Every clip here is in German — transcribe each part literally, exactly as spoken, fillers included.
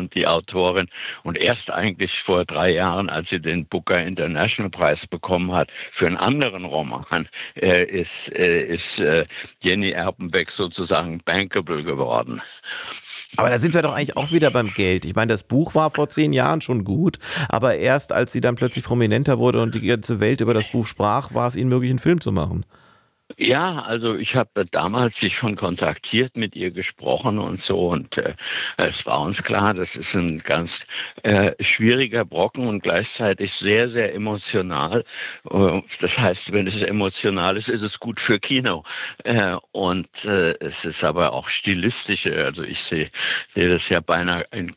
Deutschland die Autorin. Und erst eigentlich vor drei Jahren, als sie den Booker International Preis bekommen hat für einen anderen Roman, äh, ist, äh, ist äh, Jenny Erpenbeck sozusagen bankable geworden. Aber da sind wir doch eigentlich auch wieder beim Geld. Ich meine, das Buch war vor zehn Jahren schon gut, aber erst als sie dann plötzlich prominenter wurde und die ganze Welt über das Buch sprach, war es ihnen möglich, einen Film zu machen. Ja, also ich habe damals sich schon kontaktiert, mit ihr gesprochen und so, und äh, es war uns klar, das ist ein ganz äh, schwieriger Brocken und gleichzeitig sehr, sehr emotional. Äh, das heißt, wenn es emotional ist, ist es gut für Kino. Äh, und äh, es ist aber auch stilistische, also ich sehe seh das ja beinahe in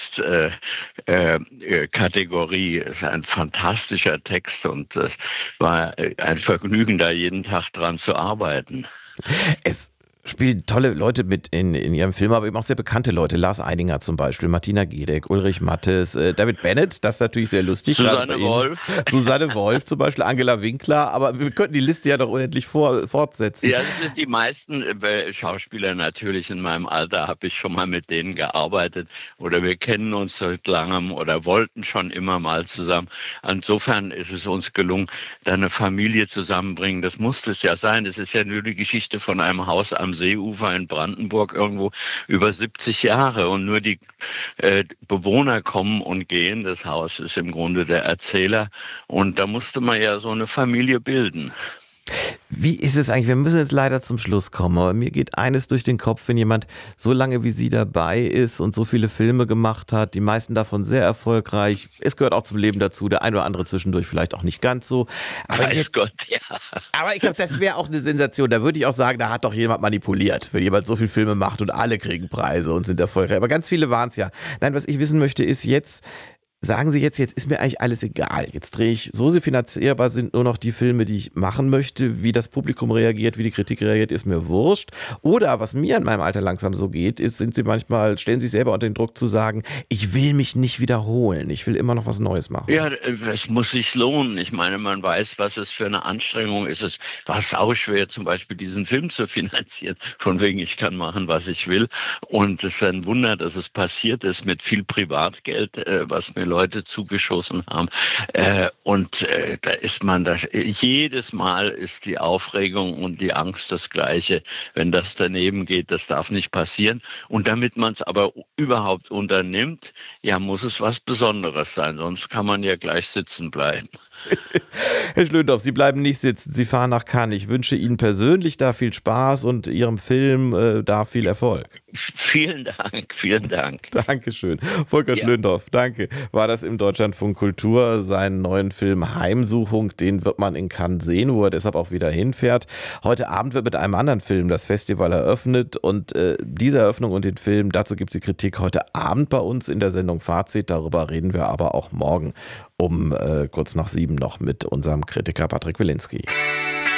Kleist-Kategorie. Äh, äh, es ist ein fantastischer Text und es war ein Vergnügen, da jeden Tag dran zu arbeiten. Es spielen tolle Leute mit in, in ihrem Film, aber eben auch sehr bekannte Leute. Lars Eidinger zum Beispiel, Martina Gedeck, Ulrich Mattes, äh, David Bennett, das ist natürlich sehr lustig. Susanne Wolf. Susanne Wolf zum Beispiel, Angela Winkler, aber wir könnten die Liste ja doch unendlich vor, fortsetzen. Ja, das sind die meisten äh, Schauspieler natürlich in meinem Alter, habe ich schon mal mit denen gearbeitet oder wir kennen uns seit langem oder wollten schon immer mal zusammen. Insofern ist es uns gelungen, da eine Familie zusammenbringen. Das muss es ja sein. Das ist ja nur die Geschichte von einem Haus am Seeufer in Brandenburg irgendwo über siebzig Jahre und nur die äh, Bewohner kommen und gehen. Das Haus ist im Grunde der Erzähler und da musste man ja so eine Familie bilden. Wie ist es eigentlich? Wir müssen jetzt leider zum Schluss kommen, aber mir geht eines durch den Kopf, wenn jemand so lange wie Sie dabei ist und so viele Filme gemacht hat, die meisten davon sehr erfolgreich. Es gehört auch zum Leben dazu, der ein oder andere zwischendurch vielleicht auch nicht ganz so. Aber Weiß ich, Gott, ja. Aber ich glaube, das wäre auch eine Sensation. Da würde ich auch sagen, da hat doch jemand manipuliert, wenn jemand so viele Filme macht und alle kriegen Preise und sind erfolgreich. Aber ganz viele waren es ja. Nein, was ich wissen möchte, ist jetzt, sagen Sie jetzt, jetzt ist mir eigentlich alles egal. Jetzt drehe ich, so sie finanzierbar sind, nur noch die Filme, die ich machen möchte. Wie das Publikum reagiert, wie die Kritik reagiert, ist mir wurscht. Oder was mir in meinem Alter langsam so geht, ist, sind Sie manchmal, stellen Sie sich selber unter den Druck zu sagen, ich will mich nicht wiederholen. Ich will immer noch was Neues machen. Ja, es muss sich lohnen. Ich meine, man weiß, was es für eine Anstrengung ist. Es war sauschwer, zum Beispiel diesen Film zu finanzieren. Von wegen, ich kann machen, was ich will. Und es ist ein Wunder, dass es passiert ist mit viel Privatgeld, was mir Leute zugeschossen haben. Äh, und äh, da ist man, da, jedes Mal ist die Aufregung und die Angst das Gleiche. Wenn das daneben geht, das darf nicht passieren. Und damit man es aber überhaupt unternimmt, ja, muss es was Besonderes sein. Sonst kann man ja gleich sitzen bleiben. Herr Schlöndorff, Sie bleiben nicht sitzen, Sie fahren nach Cannes. Ich wünsche Ihnen persönlich da viel Spaß und Ihrem Film äh, da viel Erfolg. Vielen Dank, vielen Dank. Dankeschön. Volker ja. Schlöndorff, danke. War das im Deutschlandfunk Kultur, seinen neuen Film Heimsuchung, den wird man in Cannes sehen, wo er deshalb auch wieder hinfährt. Heute Abend wird mit einem anderen Film das Festival eröffnet und äh, diese Eröffnung und den Film, dazu gibt es die Kritik heute Abend bei uns in der Sendung Fazit. Darüber reden wir aber auch morgen um äh, kurz nach sieben noch mit unserem Kritiker Patrick Wilinski.